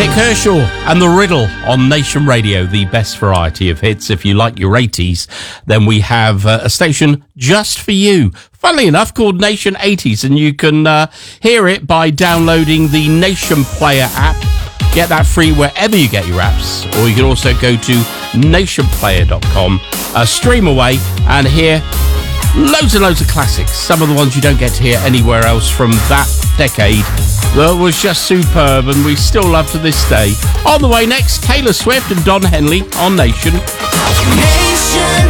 Nick Kershaw and The Riddle on Nation Radio, the best variety of hits. If you like your 80s, then we have a station just for you. Funnily enough, called Nation 80s, and you can hear it by downloading the Nation Player app. Get that free wherever you get your apps, or you can also go to nationplayer.com, stream away and hear loads and loads of classics. Some of the ones you don't get to hear anywhere else from that decade. That was just superb, and we still love to this day. On the way next, Taylor Swift and Don Henley on Nation. Nation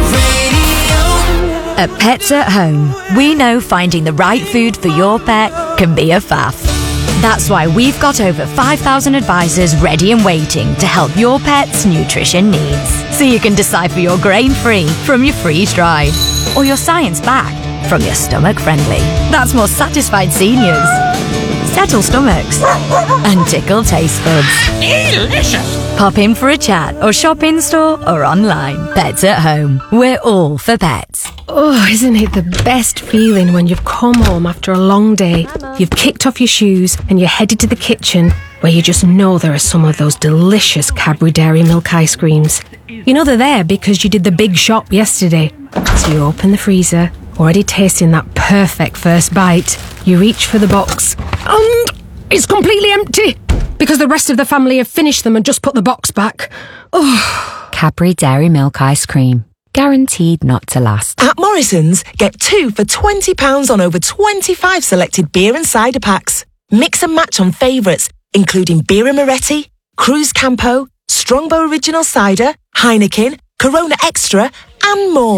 Radio. At Pets at Home, we know finding the right food for your pet can be a faff. That's why we've got over 5,000 advisors ready and waiting to help your pet's nutrition needs. So you can decipher your grain-free from your freeze-dried, or your science-backed from your stomach-friendly. That's more satisfied seniors, settle stomachs, and tickle taste buds. Delicious. Pop in for a chat or shop in-store or online. Pets at Home. We're all for pets. Oh, isn't it the best feeling when you've come home after a long day, you've kicked off your shoes and you're headed to the kitchen where you just know there are some of those delicious Cadbury Dairy Milk ice creams. You know they're there because you did the big shop yesterday. So you open the freezer, already tasting that perfect first bite. You reach for the box and it's completely empty because the rest of the family have finished them and just put the box back. Oh. Cadbury Dairy Milk Ice Cream. Guaranteed not to last. At Morrison's, get 2 for £20 on over 25 selected beer and cider packs. Mix and match on favourites, including Birra Moretti, Cruz Campo, Strongbow Original Cider, Heineken, Corona Extra, and more.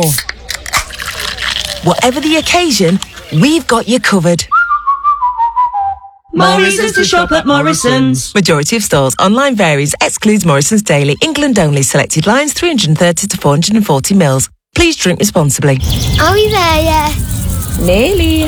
Whatever the occasion, we've got you covered. Morrison's to shop at Morrison's. Majority of stores. Online varies. Excludes Morrison's Daily. England only. Selected lines 330 to 440 mils. Please drink responsibly. Are we there yet? Nearly.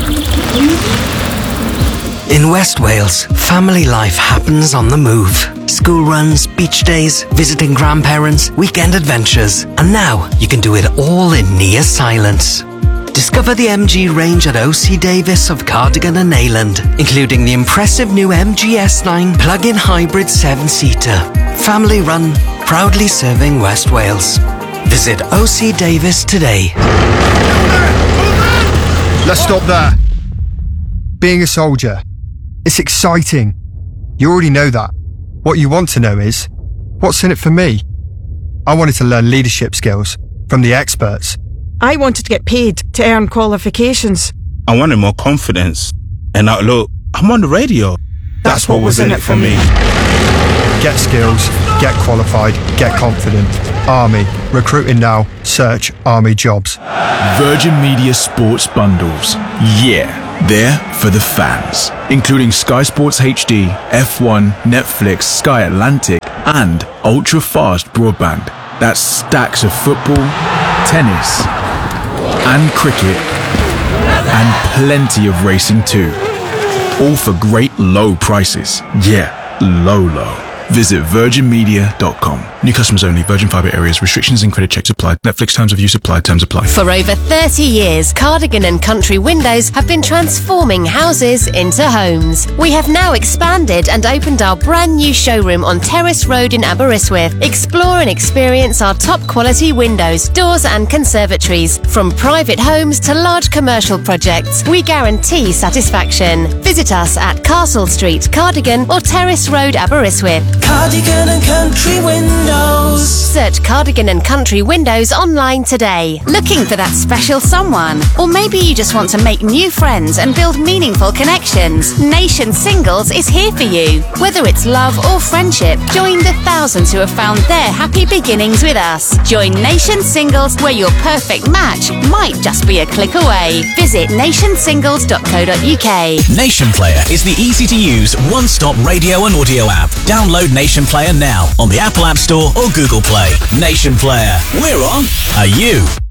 In West Wales, family life happens on the move. School runs, beach days, visiting grandparents, weekend adventures. And now you can do it all in near silence. Discover the MG range at OC Davis of Cardigan and Neyland, including the impressive new MG S9 plug-in hybrid 7-seater. Family run, proudly serving West Wales. Visit OC Davis today. Let's stop there. Being a soldier, it's exciting. You already know that. What you want to know is, what's in it for me? I wanted to learn leadership skills from the experts. I wanted to get paid to earn qualifications. I wanted more confidence. And now look, I'm on the radio. That's what was in it for me. Get skills, get qualified, get confident. Army. Recruiting now. Search Army Jobs. Virgin Media Sports Bundles. Yeah, they're for the fans. Including Sky Sports HD, F1, Netflix, Sky Atlantic, and ultra-fast broadband. That's stacks of football, tennis, and cricket, and plenty of racing too. All for great low prices. Yeah, low. Visit virginmedia.com. New customers only. Virgin Fibre areas. Restrictions and credit checks applied. Netflix terms of use applied. Terms apply. For over 30 years, Cardigan and Country Windows have been transforming houses into homes. We have now expanded and opened our brand new showroom on Terrace Road in Aberystwyth. Explore and experience our top quality windows, doors and conservatories. From private homes to large commercial projects, we guarantee satisfaction. Visit us at Castle Street, Cardigan or Terrace Road, Aberystwyth. Cardigan and Country Windows. Search Cardigan and Country Windows online today. Looking for that special someone? Or maybe you just want to make new friends and build meaningful connections? Nation Singles is here for you. Whether it's love or friendship, join the thousands who have found their happy beginnings with us. Join Nation Singles, where your perfect match might just be a click away. Visit nationsingles.co.uk. Nation Player is the easy-to-use, one-stop radio and audio app. Download Nation Player now on the Apple App Store or Google Play. Nation Player. We're on. Are you?